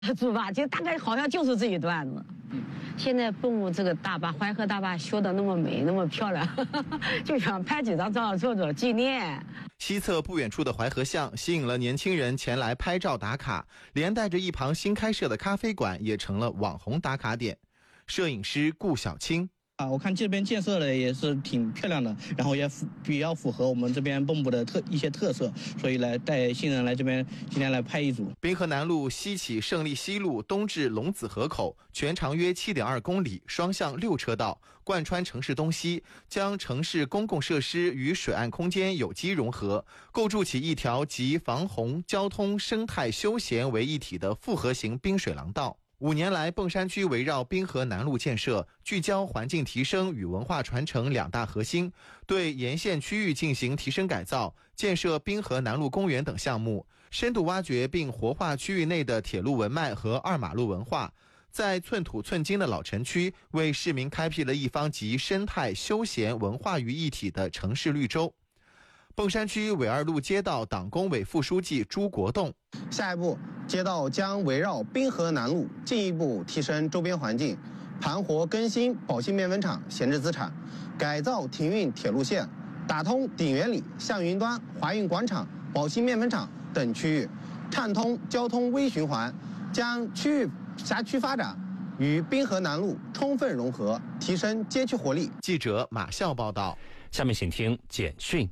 猪八戒大概好像就是这一段子。现在蚌埠这个大坝淮河大坝修得那么美那么漂亮，就想拍几张照做纪念。 西侧不远处的淮河巷吸引了年轻人前来拍照打卡，连带着一旁新开设的咖啡馆也成了网红打卡点。摄影师顾小青我看这边建设的也是挺漂亮的，然后也比较符合我们这边蚌埠的一些特色，所以来带新人来这边今天来拍一组。 滨河南路西起胜利西路东至龙子河口，全长约 7.2 公里，双向6车道，贯穿城市东西，将城市公共设施与水岸空间有机融合，构筑起一条集防洪、交通、生态、休闲为一体的复合型滨水廊道。5年来，硼山区围绕滨河南路建设，聚焦环境提升与文化传承2大核心，对沿线区域进行提升改造，建设滨河南路公园等项目，深度挖掘并活化区域内的铁路文脉和2马路文化，在寸土寸金的老城区，为市民开辟了一方集生态、休闲、文化于一体的城市绿洲。硼山区纬2路街道党工委副书记朱国栋， 下一步，街道将围绕滨河南路进一步提升周边环境，盘活更新宝兴面粉厂闲置资产，改造停运铁路线，打通鼎元里、向云端、华运广场、宝兴面粉厂等区域，畅通交通微循环，将区域辖区发展与滨河南路充分融合，提升街区活力。 记者马笑报道。 下面请听简讯。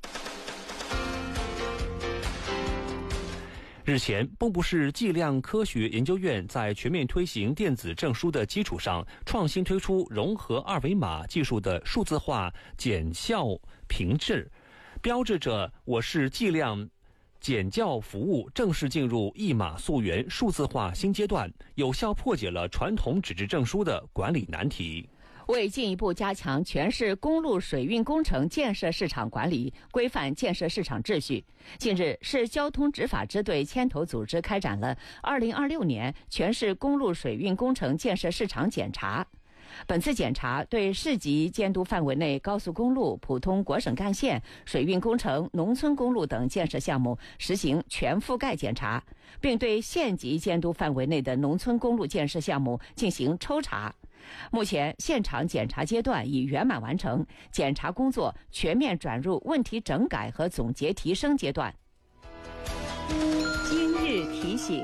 日前，蚌埠市计量科学研究院在全面推行电子证书的基础上，创新推出融合2维码技术的数字化检校评制，标志着我市计量检校服务正式进入一码溯源数字化新阶段，有效破解了传统纸质证书的管理难题。 为进一步加强全市公路水运工程建设市场管理，规范建设市场秩序，近日，市交通执法支队牵头组织开展了2026年全市公路水运工程建设市场检查。本次检查对市级监督范围内高速公路、普通国省干线、水运工程、农村公路等建设项目实行全覆盖检查，并对县级监督范围内的农村公路建设项目进行抽查。目前，现场检查阶段已圆满完成，检查工作全面转入问题整改和总结提升阶段。 今日提醒。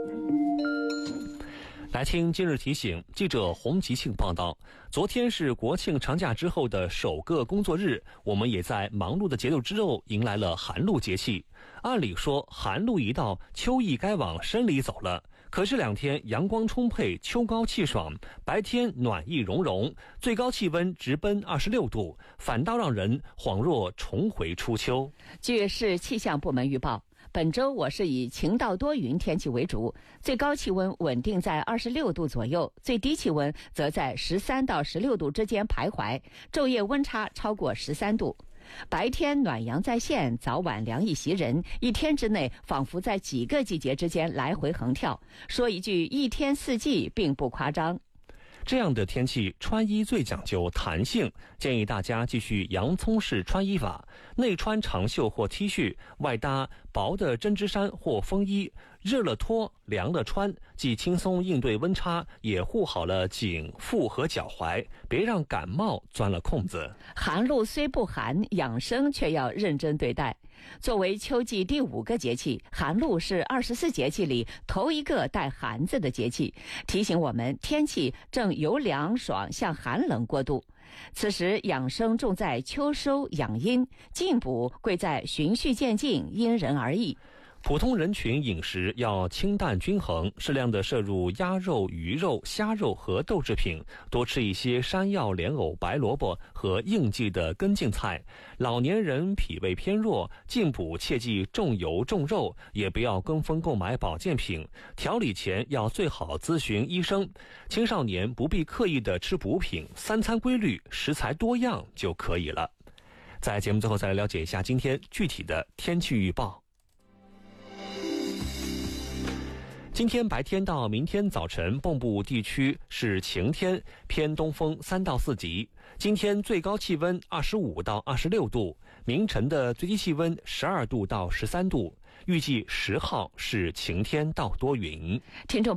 来听今日提醒，记者洪吉庆报道。昨天是国庆长假之后的首个工作日，我们也在忙碌的节奏之后迎来了寒露节气。按理说寒露一到，秋意该往深里走了，可这2天阳光充沛，秋高气爽，白天暖意融融，最高气温直奔26度，反倒让人恍若重回初秋。 据市气象部门预报，本周我市以晴到多云天气为主，最高气温稳定在26度左右，最低气温则在13到16度之间徘徊，昼夜温差超过13度。白天暖阳在线，早晚凉意袭人，一天之内仿佛在几个季节之间来回横跳，说一句一天四季并不夸张。 这样的天气，穿衣最讲究弹性，建议大家继续洋葱式穿衣法，内穿长袖或 T 恤，外搭薄的针织衫或风衣，热了脱，凉了穿，既轻松应对温差，也护好了颈、腹和脚踝，别让感冒钻了空子。 寒露虽不寒，养生却要认真对待。作为秋季第5个节气，寒露是24节气里头一个带寒字的节气，提醒我们天气正由凉爽向寒冷过渡。此时养生重在秋收养阴，进补贵在循序渐进，因人而异。 普通人群饮食要清淡均衡，适量的摄入鸭肉、鱼肉、虾肉和豆制品，多吃一些山药、莲藕、白萝卜和应季的根茎菜。老年人脾胃偏弱，进补切忌重油重肉，也不要跟风购买保健品。调理前要最好咨询医生。青少年不必刻意的吃补品，3餐规律，食材多样就可以了。在节目最后再来了解一下今天具体的天气预报。 今天白天到明天早晨，蚌埠地区是晴天，偏东风3到4级。今天最高气温25到26度，明晨的最低气温12度到13度。预计10号是晴天到多云。 听众